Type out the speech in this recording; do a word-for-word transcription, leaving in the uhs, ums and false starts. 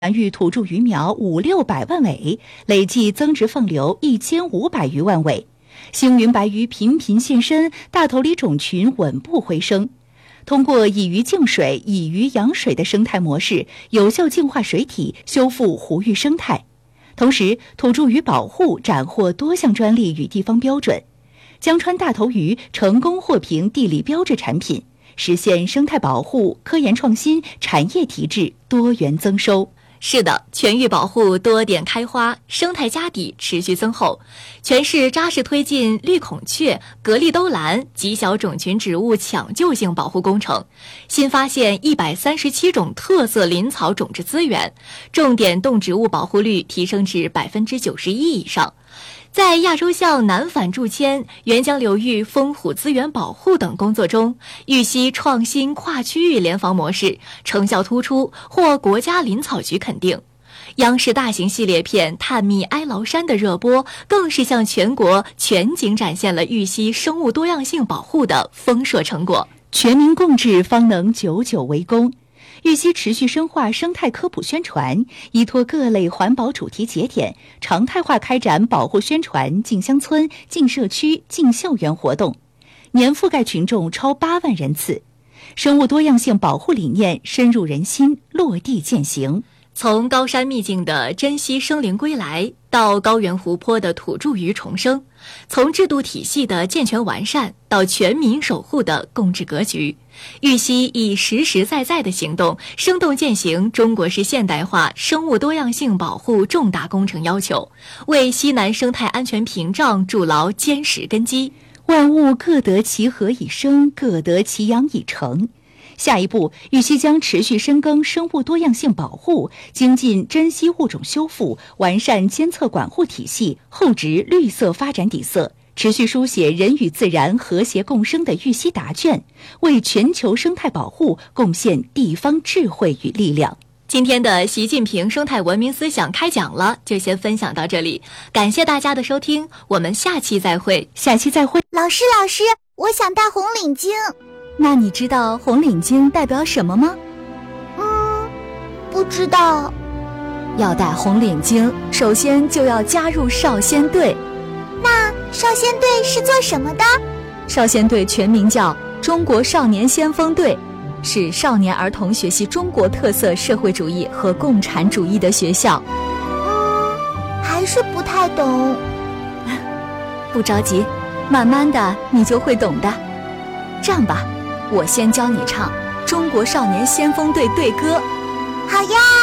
养育土著鱼苗五六百万尾，累计增殖放流一千五百余万尾。星云白鱼频频现身，大头鲤种群稳步回升。通过以鱼净水、以鱼养水的生态模式，有效净化水体，修复湖域生态。同时，土著鱼保护斩获多项专利与地方标准，江川大头鱼成功获评地理标志产品，实现生态保护、科研创新、产业提质多元增收。 是的，全域保护多点开花，生态家底持续增厚。全市扎实推进绿孔雀、格力兜兰极小种群植物抢救性保护工程，新发现一百三十七种特色林草种质资源，重点动植物保护率提升至百分之九十一以上。在亚洲象南返驻迁、沅江流域风虎资源保护等工作中，玉溪创新跨区域联防模式成效突出，获国家林草局肯定。央视大型系列片《探秘哀牢山》的热播，更是向全国全景展现了玉溪生物多样性保护的丰硕成果。 全民共治方能久久为功。玉溪持续深化生态科普宣传，依托各类环保主题节点，常态化开展保护宣传、进乡村、进社区、进校园活动，年覆盖群众超八万人次。生物多样性保护理念深入人心，落地践行。 从高山秘境的珍稀生灵归来，到高原湖泊的土著鱼重生，从制度体系的健全完善到全民守护的共治格局，玉溪以实实在在的行动，生动践行中国式现代化生物多样性保护重大工程要求，为西南生态安全屏障筑牢坚实根基。 万物各得其和以生，各得其养以成。下一步，玉溪将持续深耕生物多样性保护，精进珍稀物种修复，完善监测管护体系，厚植绿色发展底色，持续书写人与自然和谐共生的玉溪答卷，为全球生态保护贡献地方智慧与力量。 今天的习近平生态文明思想开讲了，就先分享到这里，感谢大家的收听，我们下期再会。 下期再会。 老师，老师，我想戴红领巾。 那你知道红领巾代表什么吗？ 嗯，不知道。 要戴红领巾，首先就要加入少先队。 那少先队是做什么的？ 少先队全名叫中国少年先锋队，是少年儿童学习中国特色社会主义和共产主义的学校。 嗯，还是不太懂。 不着急，慢慢的你就会懂的。这样吧，我先教你唱中国少年先锋队队歌。 好呀。